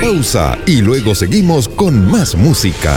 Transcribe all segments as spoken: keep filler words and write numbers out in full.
pausa y luego seguimos con más música.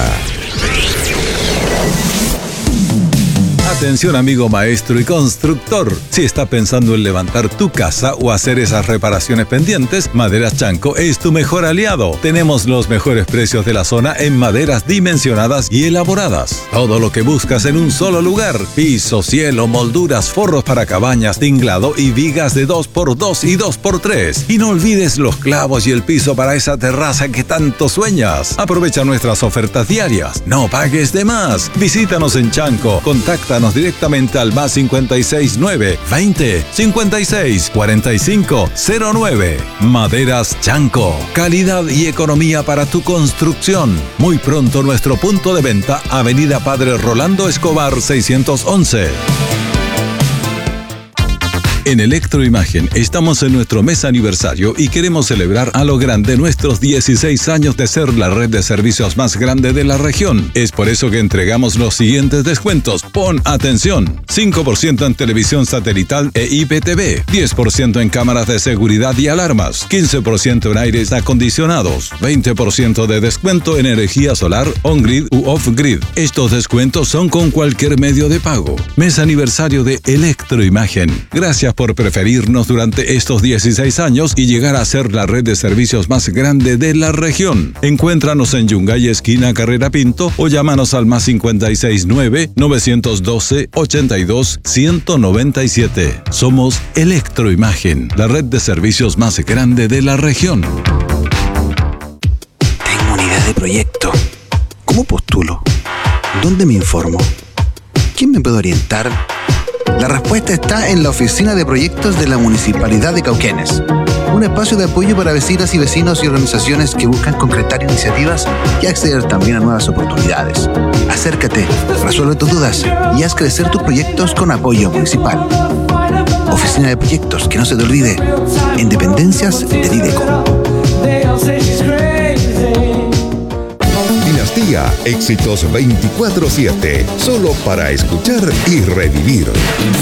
Atención amigo maestro y constructor, si está pensando en levantar tu casa o hacer esas reparaciones pendientes, Maderas Chanco es tu mejor aliado. Tenemos los mejores precios de la zona en maderas dimensionadas y elaboradas. Todo lo que buscas en un solo lugar: piso, cielo, molduras, forros para cabañas, tinglado y vigas de dos por dos y dos por tres. Y no olvides los clavos y el piso para esa terraza que tanto sueñas. Aprovecha nuestras ofertas diarias. No pagues de más. Visítanos en Chanco. Contáctanos directamente al más cincuenta y seis nueve veinte cincuenta y seis cuarenta y cinco cero nueve. Maderas Chanco. Calidad y economía para tu construcción. Muy pronto nuestro punto de venta, Avenida Padre Rolando Escobar seiscientos once. En Electroimagen estamos en nuestro mes aniversario y queremos celebrar a lo grande nuestros dieciséis años de ser la red de servicios más grande de la región. Es por eso que entregamos los siguientes descuentos. Pon atención: cinco por ciento en televisión satelital e I P T V, diez por ciento en cámaras de seguridad y alarmas, quince por ciento en aires acondicionados, veinte por ciento de descuento en energía solar, on-grid u off-grid. Estos descuentos son con cualquier medio de pago. Mes aniversario de Electroimagen. Gracias por preferirnos durante estos dieciséis años y llegar a ser la red de servicios más grande de la región. Encuéntranos en Yungay, esquina Carrera Pinto, o llámanos al más cincuenta y seis nueve nueve uno dos ochenta y dos ciento noventa y siete. Somos Electroimagen, la red de servicios más grande de la región. Tengo una idea de proyecto. ¿Cómo postulo? ¿Dónde me informo? ¿Quién me puede orientar? La respuesta está en la Oficina de Proyectos de la Municipalidad de Cauquenes, un espacio de apoyo para vecinas y vecinos y organizaciones que buscan concretar iniciativas y acceder también a nuevas oportunidades. Acércate, resuelve tus dudas y haz crecer tus proyectos con apoyo municipal. Oficina de Proyectos, que no se te olvide, en dependencias de Dideco. Dinastía, éxitos veinticuatro siete, solo para escuchar y revivir.